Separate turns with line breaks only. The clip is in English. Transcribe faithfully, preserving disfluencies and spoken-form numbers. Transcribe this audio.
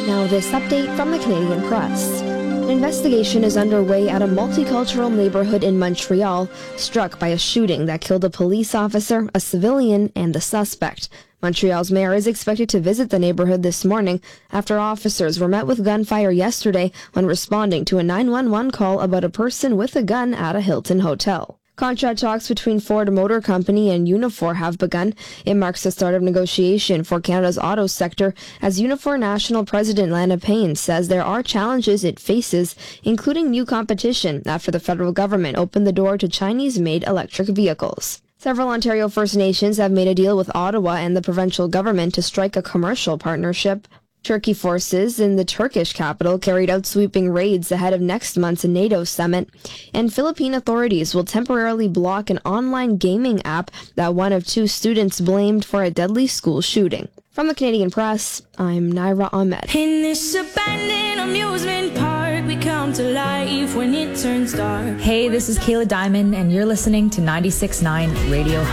Now this update from the Canadian Press. An investigation is underway at a multicultural neighborhood in Montreal, struck by a shooting that killed a police officer, a civilian, and the suspect. Montreal's mayor is expected to visit the neighborhood this morning after officers were met with gunfire yesterday when responding to a nine one one call about a person with a gun at a Hilton hotel. Contract talks between Ford Motor Company and Unifor have begun. It marks the start of negotiation for Canada's auto sector as Unifor National President Lana Payne says there are challenges it faces, including new competition after the federal government opened the door to Chinese-made electric vehicles. Several Ontario First Nations have made a deal with Ottawa and the provincial government to strike a commercial partnership. Turkey forces in the Turkish capital carried out sweeping raids ahead of next month's NATO summit, and Philippine authorities will temporarily block an online gaming app that one of two students blamed for a deadly school shooting. From the Canadian Press, I'm Naira Ahmed.
In this abandoned amusement park, we come to life when it turns dark.
Hey, this is Kayla Diamond, and you're listening to ninety-six point nine Radio